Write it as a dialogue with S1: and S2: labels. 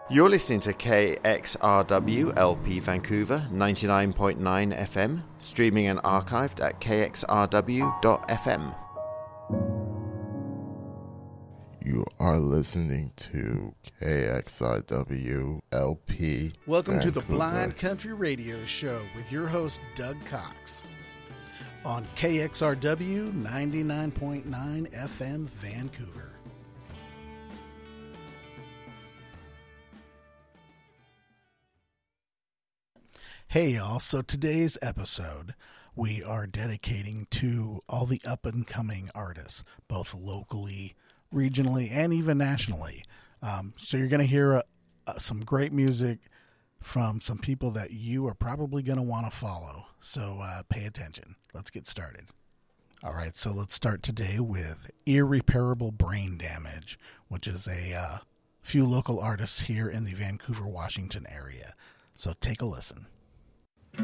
S1: You're listening to KXRW LP Vancouver 99.9 FM, streaming and archived at kxrw.fm.
S2: You are listening to KXRW LP
S3: Welcome
S2: Vancouver.
S3: to the Blind Country Radio Show with your host, Doug Cox, on KXRW 99.9 FM Vancouver. Hey y'all, so today's episode we are dedicating to all the up-and-coming artists, both locally, regionally, and even nationally. So you're going to hear some great music from some people that you are probably going to want to follow. So pay attention. Let's get started. All right, so let's start today with Irreparable Brain Damage, which is a few local artists here in the Vancouver, Washington area. So take a listen.